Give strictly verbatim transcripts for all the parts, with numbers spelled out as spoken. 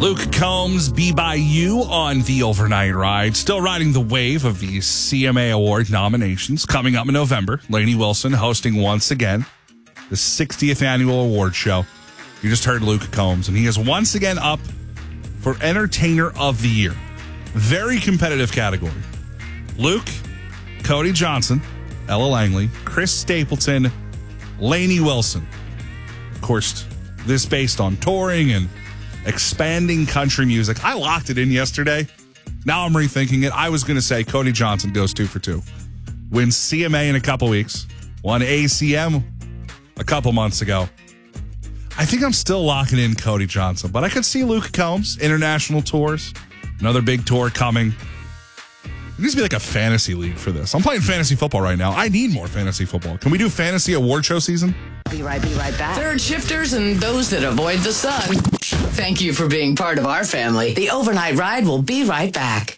Luke Combs, Be By You on the Overnight Ride. Still riding the wave of the C M A Award nominations. Coming up in November, Lainey Wilson hosting once again the sixtieth annual award show. You just heard Luke Combs, and he is once again up for Entertainer of the Year. Very competitive category. Luke, Cody Johnson, Ella Langley, Chris Stapleton, Lainey Wilson. Of course, this based on touring and expanding country music. I locked it in yesterday. Now I'm rethinking it. I was going to say Cody Johnson goes two for two. Wins C M A in a couple weeks. Won A C M a couple months ago. I think I'm still locking in Cody Johnson, but I could see Luke Combs, international tours, another big tour coming. It needs to be like a fantasy league for this. I'm playing fantasy football right now. I need more fantasy football. Can we do fantasy award show season? Be right, be right back. Third shifters and those that avoid the sun. Thank you for being part of our family. The Overnight Ride will be right back.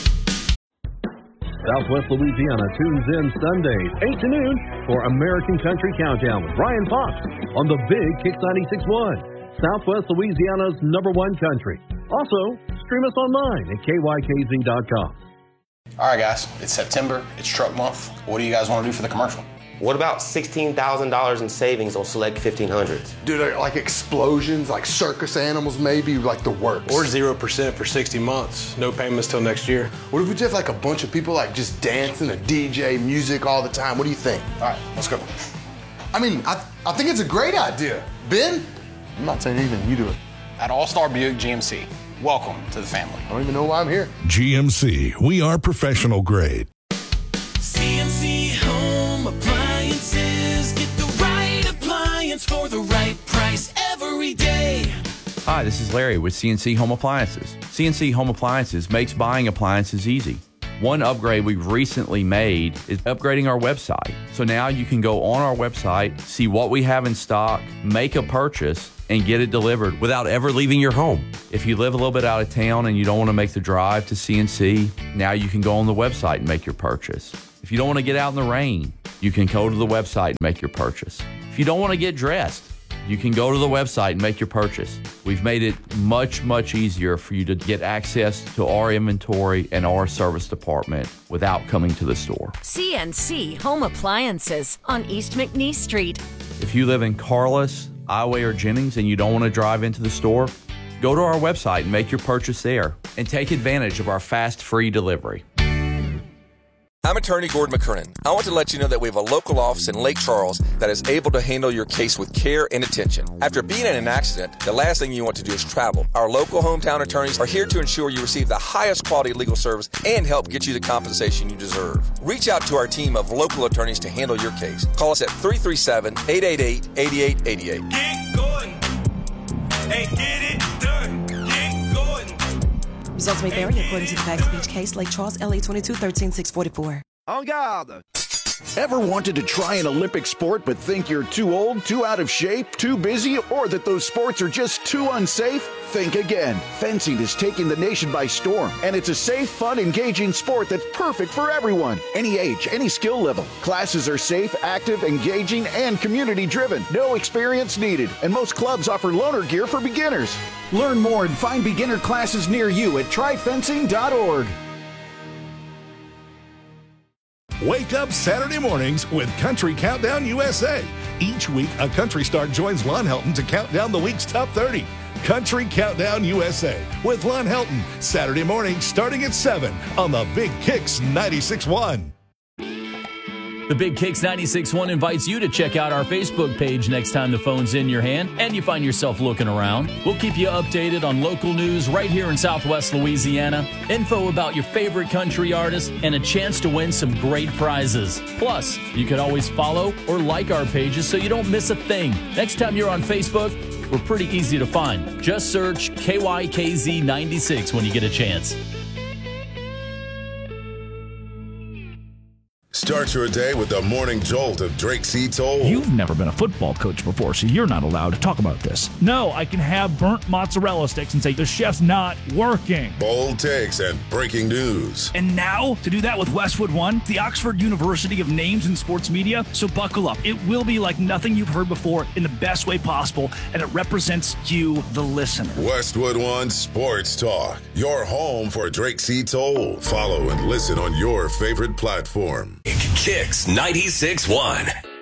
Southwest Louisiana tunes in Sundays, eight to noon for American Country Countdown with Ryan Fox on the Big Kicks ninety-six point one. Southwest Louisiana's number one country. Also, stream us online at K Y K Z dot com. All right, guys, it's September. It's truck month. What do you guys want to do for the commercial? What about sixteen thousand dollars in savings on select fifteen hundreds? Dude, like explosions, like circus animals, maybe, like the works. Or zero percent for sixty months. No payments till next year. What if we just have like a bunch of people like just dancing, a D J, music all the time? What do you think? All right, let's go. I mean, I, I think it's a great idea. Ben? I'm not saying anything. You do it. At All-Star Buick G M C, welcome to the family. I don't even know why I'm here. G M C, we are professional grade. C N C Home Appliances. Get the right appliance for the right price every day. Hi, this is Larry with C N C Home Appliances. C N C Home Appliances makes buying appliances easy. One upgrade we've recently made is upgrading our website. So now you can go on our website, see what we have in stock, make a purchase, and get it delivered without ever leaving your home. If you live a little bit out of town and you don't want to make the drive to C N C, now you can go on the website and make your purchase. If you don't want to get out in the rain, you can go to the website and make your purchase. If you don't want to get dressed, you can go to the website and make your purchase. We've made it much, much easier for you to get access to our inventory and our service department without coming to the store. C N C Home Appliances on East McNeese Street. If you live in Carlos, Ioway, or Jennings and you don't want to drive into the store, go to our website and make your purchase there and take advantage of our fast, free delivery. I'm attorney Gordon McKernan. I want to let you know that we have a local office in Lake Charles that is able to handle your case with care and attention. After being in an accident, the last thing you want to do is travel. Our local hometown attorneys are here to ensure you receive the highest quality legal service and help get you the compensation you deserve. Reach out to our team of local attorneys to handle your case. Call us at three three seven, eight eight eight, eight eight eight eight. Get going. Hey, get it done. Get going. Results may vary according to the facts of each case. Lake Charles, L A twenty-two, thirteen, six forty-four. En garde! Ever wanted to try an Olympic sport but think you're too old, too out of shape, too busy, or that those sports are just too unsafe? Think again. Fencing is taking the nation by storm, and it's a safe, fun, engaging sport that's perfect for everyone. Any age, any skill level. Classes are safe, active, engaging, and community-driven. No experience needed, and most clubs offer loaner gear for beginners. Learn more and find beginner classes near you at try fencing dot org. Wake up Saturday mornings with Country Countdown U S A. Each week, a country star joins Lon Helton to count down the week's top thirty. Country Countdown U S A with Lon Helton. Saturday morning starting at seven on the Big Kicks ninety-six point one. The Big Kicks ninety-six point one invites you to check out our Facebook page next time the phone's in your hand and you find yourself looking around. We'll keep you updated on local news right here in Southwest Louisiana, info about your favorite country artists, and a chance to win some great prizes. Plus, you can always follow or like our pages so you don't miss a thing. Next time you're on Facebook, we're pretty easy to find. Just search K Y K Z ninety-six when you get a chance. Start Start your day with the morning jolt of Drake C. Toll. You've never been a football coach before, so you're not allowed to talk about this. No, I can have burnt mozzarella sticks and say, the chef's not working. Bold takes and breaking news. And now, to do that with Westwood One, the Oxford University of names in sports media, so buckle up. It will be like nothing you've heard before in the best way possible, and it represents you, the listener. Westwood One Sports Talk, your home for Drake C. Toll. Follow and listen on your favorite platform. Kicks ninety-six point one.